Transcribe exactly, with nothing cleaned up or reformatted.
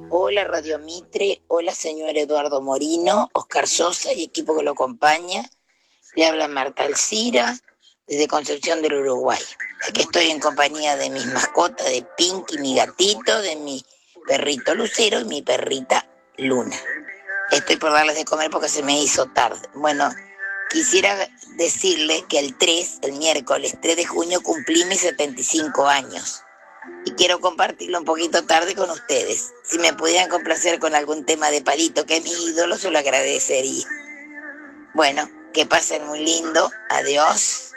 Hola Radio Mitre, hola señor Eduardo Morino, Oscar Sosa y equipo que lo acompaña. Le habla Marta Alcira desde Concepción del Uruguay. Aquí estoy en compañía de mis mascotas, de Pinky, mi gatito, de mi perrito Lucero y mi perrita Luna. Estoy por darles de comer porque se me hizo tarde. Bueno, quisiera decirle que el tres, el miércoles tres de junio, cumplí mis setenta y cinco años. Y quiero compartirlo un poquito tarde con ustedes. Si me pudieran complacer con algún tema de Palito, que es mi ídolo, se lo agradecería. Bueno, que pasen muy lindo. Adiós.